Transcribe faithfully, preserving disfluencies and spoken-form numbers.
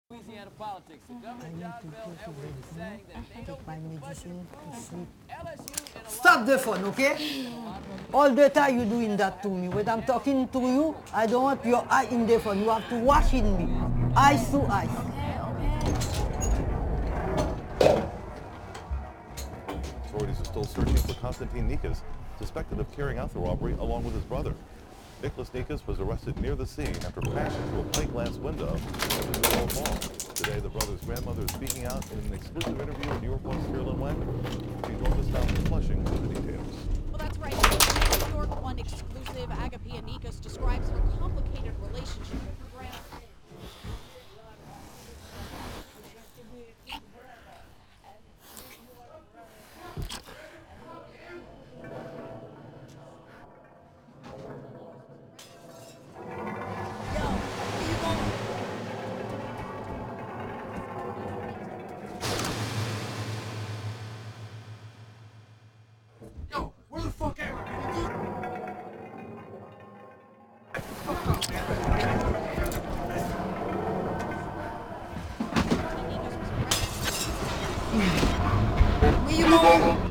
Louisiana politics. The governor, John Bell Edwards, is saying that they don't my get the budget medicine to sleep. L S U and a Stop the phone, okay? All the time you doing that to me. When I'm talking to you, I don't want your eye in the phone. You have to watch in me. Eyes to eyes. Authorities are still searching for Konstantin Nikas, suspected of carrying out the robbery along with his brother. Nicholas Nikas was arrested near the scene after crashing through a plate glass window at the Middle Mall. Today, the brother's grandmother is speaking out in an exclusive interview with New York One's Carolyn Wagner. She joins us now from Flushing with the details. Well, that's right. New York One exclusive, Agapia Nikas describes her complicated relationship with her grandmother. Yo, where the fuck am I? Where you going?